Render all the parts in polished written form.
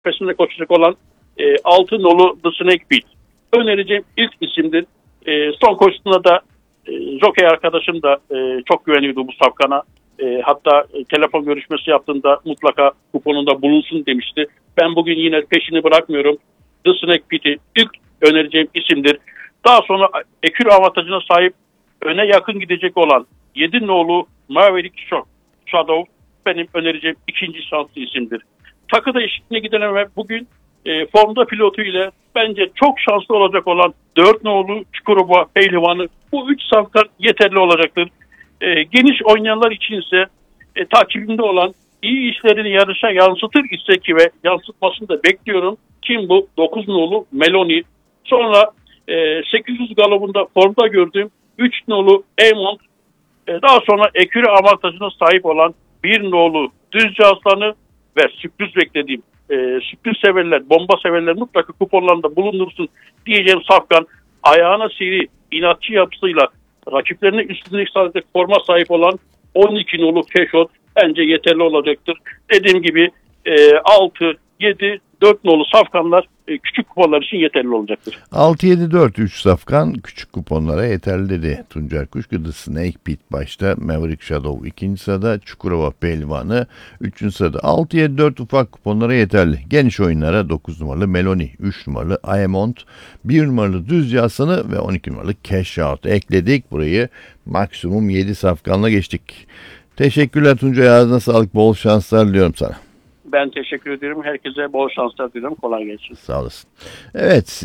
Pesinde koşacak olan 6 nolu The Snake Pit. Önereceğim ilk isimdir. Son koşusunda da jockey arkadaşım da çok güveniyordu bu safkana. Hatta telefon görüşmesi yaptığında mutlaka kuponunda bulunsun demişti. Ben bugün yine peşini bırakmıyorum. The Snake Pit'i ilk önereceğim isimdir. Daha sonra ekür avantajına sahip öne yakın gidecek olan 7 nolu Maverick Shadow benim önereceğim ikinci şanslı isimdir. Takı değişikliğine giden ama bugün formda pilotu ile bence çok şanslı olacak olan 4 nolu Çukurova Pehlivanı bu 3 safkan yeterli olacaktır. Geniş oynayanlar için ise takibimde olan iyi işlerini yarışa yansıtır ise ki ve yansıtmasını da bekliyorum. Kim bu? 9 nolu Meloni. Sonra 800 galopunda formda gördüğüm 3 nolu Aymond. Daha sonra ekürü avantajına sahip olan 1 nolu Düzce Aslanı ve sürpriz beklediğim sürpriz severler, bomba severler mutlaka kuponlarında bulundursun diyeceğim safkan ayağına seri, inatçı yapısıyla rakiplerine üstünlük sağlayacak forma sahip olan 12 nolu Keşot bence yeterli olacaktır. Dediğim gibi 6, 7, 4 nolu safkanlar küçük kuponlar için yeterli olacaktır. 6-7-4-3 safkan küçük kuponlara yeterli dedi Tuncer Kuş. The Snake Pit başta, Maverick Shadow ikinci sırada, Çukurova Pehlivanı üçüncü sırada. 6-7-4 ufak kuponlara yeterli. Geniş oyunlara 9 numaralı Meloni, 3 numaralı Aymond, 1 numaralı Düzce Aslanı ve 12 numaralı Cash Out ekledik. Burayı maksimum 7 safkanla geçtik. Teşekkürler Tuncay, ağzına sağlık, bol şanslar diliyorum sana. Ben teşekkür ederim. Herkese bol şanslar diliyorum. Kolay gelsin. Sağ olasın. Evet,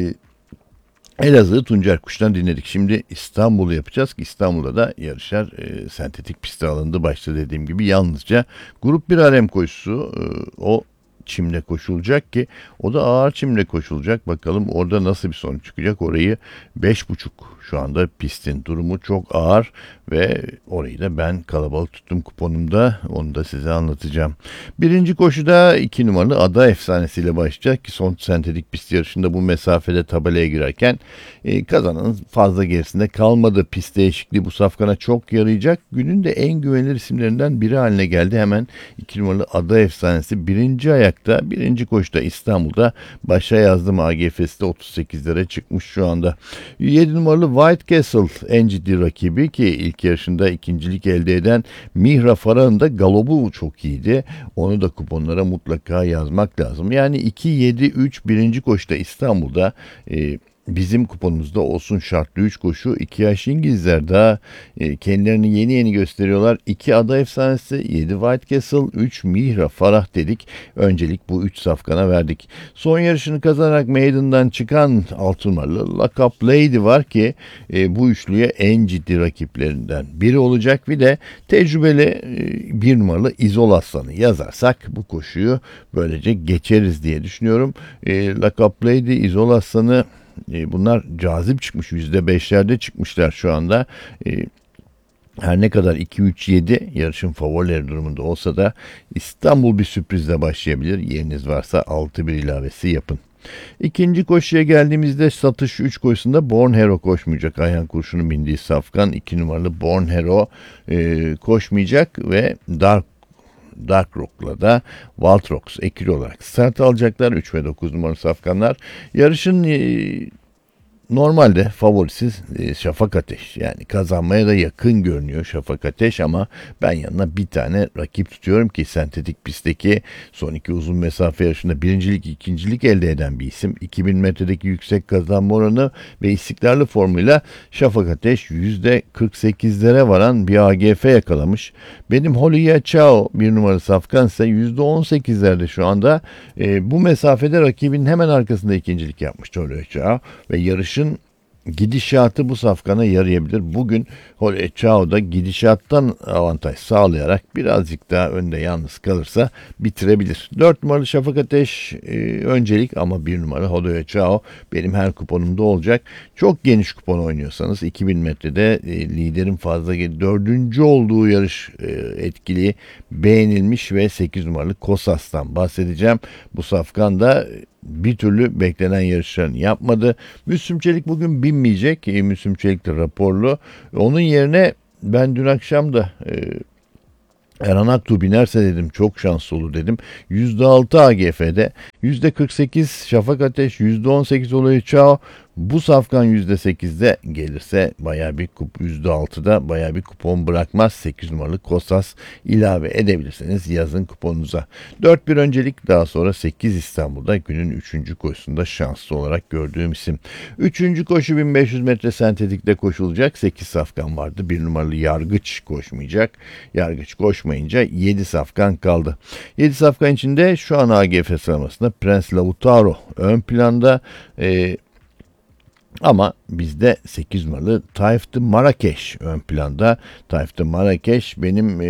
Elazığ Tuncer Kuş'tan dinledik. Şimdi İstanbul'u yapacağız ki İstanbul'da da yarışlar sentetik piste alındı. Başta dediğim gibi yalnızca grup 1 harem koşusu o çimle koşulacak ki o da ağır çimle koşulacak. Bakalım orada nasıl bir sonuç çıkacak. Orayı 5.5 şu anda pistin durumu çok ağır ve orayı da ben kalabalık tuttum kuponumda. Onu da size anlatacağım. Birinci koşuda 2 numaralı Ada Efsanesi'yle başlayacak ki son sentetik pist yarışında bu mesafede tabelaya girerken kazananın fazla gerisinde kalmadı. Pist değişikliği bu safkana çok yarayacak. Günün de en güvenilir isimlerinden biri haline geldi. Hemen 2 numaralı Ada Efsanesi birinci ayakta, birinci koşuda İstanbul'da başa yazdım. AGF'si de 38'lere çıkmış şu anda. 7 numaralı White Castle en ciddi rakibi ki ilk yarışında ikincilik elde eden Mihra Farah'ın da galobu çok iyiydi. Onu da kuponlara mutlaka yazmak lazım. Yani 2-7-3 birinci koşuda İstanbul'da bizim kuponumuzda olsun şartlı 3 koşu. 2 yaş İngilizler daha kendilerini yeni gösteriyorlar. 2 Ada Efsanesi, 7 White Castle, 3 Mihra Farah dedik. Öncelik bu 3 safkana verdik. Son yarışını kazanarak Maiden'dan çıkan 6 numaralı Lakap Lady var ki bu üçlüye en ciddi rakiplerinden biri olacak. Bir de tecrübeli 1 numaralı İzol Aslan'ı yazarsak bu koşuyu böylece geçeriz diye düşünüyorum. Lakap Lady, İzol Aslan'ı bunlar cazip çıkmış. %5'lerde çıkmışlar şu anda. Her ne kadar 2-3-7 yarışın favorileri durumunda olsa da İstanbul bir sürprizle başlayabilir. Yeriniz varsa 6-1 ilavesi yapın. İkinci koşuya geldiğimizde satış 3 koşusunda Born Hero koşmayacak. Ayhan Kurşun'un bindiği safkan 2 numaralı Born Hero koşmayacak ve Dark Rock'la da Waltrox ekili olarak start alacaklar. 3 ve 9 numaralı safkanlar. Yarışın normalde favorisi Şafak Ateş. Yani kazanmaya da yakın görünüyor Şafak Ateş ama ben yanına bir tane rakip tutuyorum ki sentetik pistteki son 2 uzun mesafe yarışında birincilik, ikincilik elde eden bir isim. 2000 metredeki yüksek kazanma oranı ve istikrarlı formuyla Şafak Ateş %48'lere varan bir AGF yakalamış. Benim Holia Chao bir numaralı safkan ise %18'lerde şu anda. Bu mesafede rakibin hemen arkasında ikincilik yapmış Holia Chao ve yarışın gidişatı bu safkana yarayabilir. Bugün Holia Chao da gidişattan avantaj sağlayarak birazcık daha önde yalnız kalırsa bitirebilir. 4 numaralı Şafak Ateş öncelik ama 1 numara Holia Chao benim her kuponumda olacak. Çok geniş kupon oynuyorsanız 2000 metrede liderin fazla 4. olduğu yarış etkili beğenilmiş ve 8 numaralı Kosas'tan bahsedeceğim. Bu safkan da bir türlü beklenen yarışlarını yapmadı. Müslüm Çelik bugün binmeyecek. Müslüm Çelik de raporlu. Onun yerine ben dün akşam da Erhan Aktuğ binerse dedim çok şanslı olur dedim. %6 AGF'de, %48 Şafak Ateş, %18 Olayı Çao. Bu safkan %8'de gelirse bayağı bir %6'da bayağı bir kupon bırakmaz. 8 numaralı Kosas ilave edebilirseniz yazın kuponunuza. 4-1 öncelik, daha sonra 8 İstanbul'da günün 3. koşusunda şanslı olarak gördüğüm isim. 3. koşu 1500 metre sentetikte koşulacak. 8 safkan vardı. 1 numaralı Yargıç koşmayacak. Yargıç koşmayınca 7 safkan kaldı. 7 safkan içinde şu an AGF sıralamasında Prens Lautaro ön planda. Ama bizde 8 numaralı Taif de Marrakeş ön planda. Taif de Marrakeş benim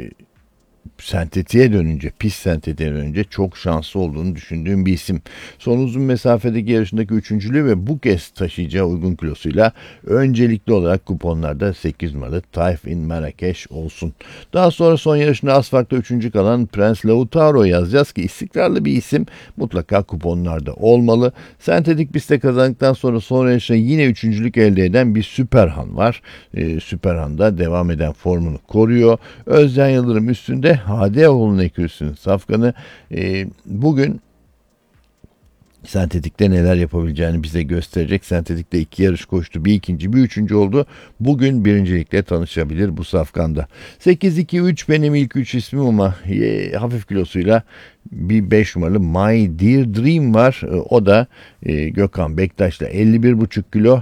sentetiğe dönünce, pist sentetiğe dönünce çok şanslı olduğunu düşündüğüm bir isim. Son uzun mesafedeki yarışındaki üçüncülüğü ve bu kez taşıyacağı uygun kilosuyla öncelikli olarak kuponlarda 8 numaralı Taif in Marrakeş olsun. Daha sonra son yarışında az farklı 3. kalan Prens Lautaro yazacağız ki istikrarlı bir isim, mutlaka kuponlarda olmalı. Sentetik pistte kazandıktan sonra son yarışta yine üçüncülük elde eden bir Süperhan var. Süperhan da devam eden formunu koruyor. Özden Yıldırım üstünde, Hadeoğlu'nun ekürüsünün safkanı. Bugün sentetikte neler yapabileceğini bize gösterecek. Sentetikte 2 yarış koştu. Bir ikinci, bir üçüncü oldu. Bugün birincilikle tanışabilir bu safkanda. 8-2-3 benim ilk 3 ismim ama hafif kilosuyla bir 5 numaralı My Dear Dream var. O da Gökhan Bektaş'la 51,5 kilo.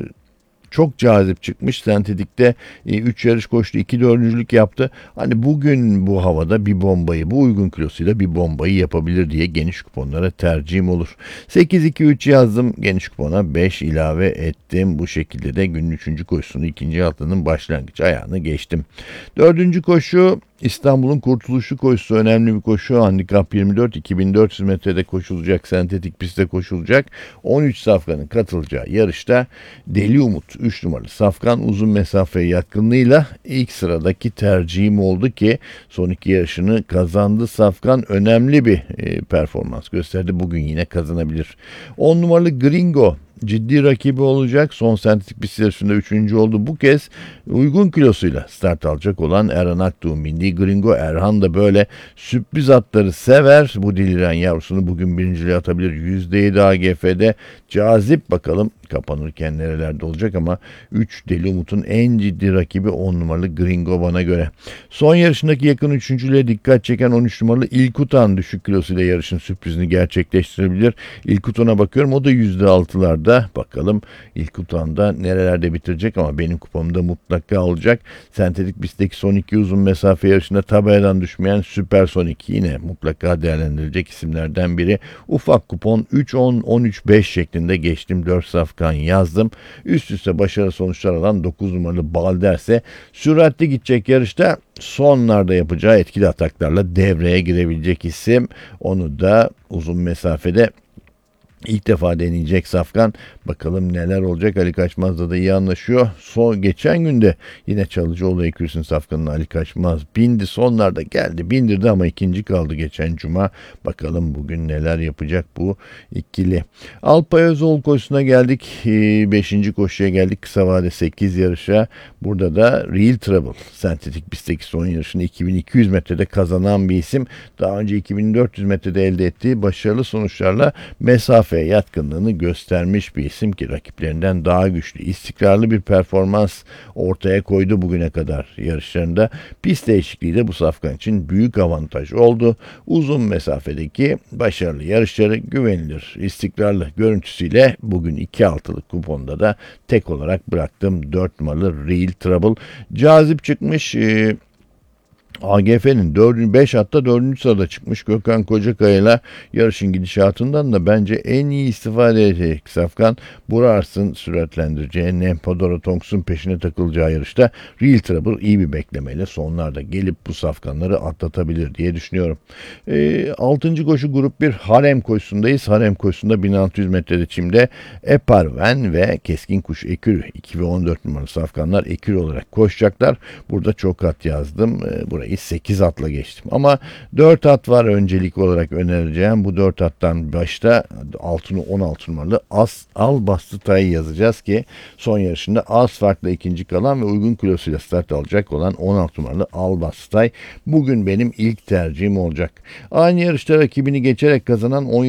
Çok cazip çıkmış. Sentetikte 3 yarış koştu. 2 dördüncülük yaptı. Hani bugün bu havada bir bombayı, bu uygun kilosuyla bir bombayı yapabilir diye geniş kuponlara tercihim olur. 8-2-3 yazdım. Geniş kupona 5 ilave ettim. Bu şekilde de günün 3. koşusunu, 2. haftanın başlangıç ayağını geçtim. 4. koşu İstanbul'un kurtuluşu koşusu, önemli bir koşu. Handikap 24, 2400 metrede koşulacak, sentetik pistte koşulacak. 13 safkanın katılacağı yarışta Deli Umut 3 numaralı safkan uzun mesafe yatkınlığıyla ilk sıradaki tercihim oldu ki son 2 yarışını kazandı. Safkan önemli bir performans gösterdi. Bugün yine kazanabilir. 10 numaralı Gringo ciddi rakibi olacak. Son sentetik pist yarışında 3. oldu. Bu kez uygun kilosuyla start alacak olan Erhan Aktuğ'un bindiği Gringo. Erhan da böyle sürpriz atları sever. Bu deliren yavrusunu bugün birinciliğe atabilir. %7 AGF'de cazip, bakalım kapanırken nerelerde olacak ama 3 Deli Umut'un en ciddi rakibi 10 numaralı Gringo bana göre. Son yarışındaki yakın üçüncülüğe dikkat çeken 13 numaralı İlkutan düşük kilosuyla yarışın sürprizini gerçekleştirebilir. İlkutan'a bakıyorum, o da %6'larda. Bakalım İlkutan'da nerelerde bitirecek ama benim kupamda mutlaka olacak. Sentetik pistteki son 2 uzun mesafe yarışında tabeladan düşmeyen Süpersonik yine mutlaka değerlendirilecek isimlerden biri. Ufak kupon 3-10-13-5 şeklinde geçtim. 4 safkan yazdım. Üst üste başarılı sonuçlar alan 9 numaralı Balderse süratli gidecek yarışta sonlarda yapacağı etkili ataklarla devreye girebilecek isim. Onu da uzun mesafede İlk defa deneyecek safkan. Bakalım neler olacak. Ali Kaçmaz'la da iyi anlaşıyor. Geçen günde yine Çalıcıoğlu ekürüsün safkanına Ali Kaçmaz bindi. Sonlarda geldi, bindirdi ama ikinci kaldı geçen cuma. Bakalım bugün neler yapacak bu ikili. Alpay Özoğlu koşusuna geldik. 5. koşuya geldik. Kısa vade 8 yarışa. Burada da Real Trouble sentetik pistteki son yarışını 2200 metrede kazanan bir isim. Daha önce 2400 metrede elde ettiği başarılı sonuçlarla mesafe yatkınlığını göstermiş bir isim ki rakiplerinden daha güçlü, istikrarlı bir performans ortaya koydu bugüne kadar yarışlarında. Pist değişikliği de bu safkan için büyük avantaj oldu. Uzun mesafedeki başarılı yarışları güvenilir, istikrarlı görüntüsüyle bugün 2-6'lık kuponda da tek olarak bıraktım. 4 numaralı Real Trouble cazip çıkmış. AGF'nin 5 hatta 4. sırada çıkmış Gökhan Kocakaya'yla yarışın gidişatından da bence en iyi istifade edecek safkan Burars'ın süratlendireceği Nempadora Tonks'un peşine takılacağı yarışta Real Trouble iyi bir beklemeyle sonlarda gelip bu safkanları atlatabilir diye düşünüyorum. 6. koşu grup 1 harem koşusundayız. Harem koşusunda 1600 metrede çimde Eparven ve Keskin Kuş Ekürü 2 ve 14 numaralı safkanlar ekürü olarak koşacaklar. Burada çok at yazdım. Burayı dahi 8 atla geçtim. Ama 4 at var öncelik olarak önereceğim. Bu 4 attan başta 16 numaralı Al Bastı Tay yazacağız ki son yarışında az farkla ikinci kalan ve uygun kilosuyla start alacak olan 16 numaralı Al Bastı Tay bugün benim ilk tercihim olacak. Aynı yarışta rakibini geçerek kazanan